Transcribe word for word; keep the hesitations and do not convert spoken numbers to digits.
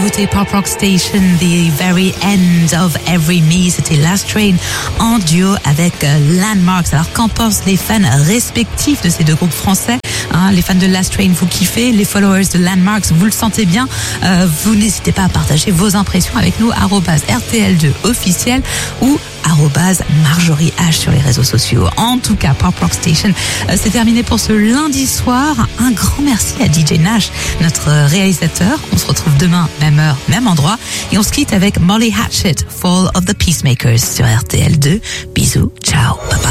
nouveauté Pop Rock Station, The Very End of Every Me, c'était Last Train en duo avec Landmarks. Alors qu'en pensent les fans respectifs de ces deux groupes français, hein, les fans de Last Train, vous kiffez, les followers de Landmarks, vous le sentez bien, euh, vous n'hésitez pas à partager vos impressions avec nous, arobase R T L deux officiel ou arobase Marjorie H sur les réseaux sociaux. En tout cas, Pop Rock Station, euh, c'est terminé pour ce lundi soir. Un grand merci à D J Nash, notre réalisateur. On se retrouve demain, même heure, même endroit. Et on se quitte avec Molly Hatchet, Fall of the Peacemakers sur R T L deux. Bisous, ciao, bye bye.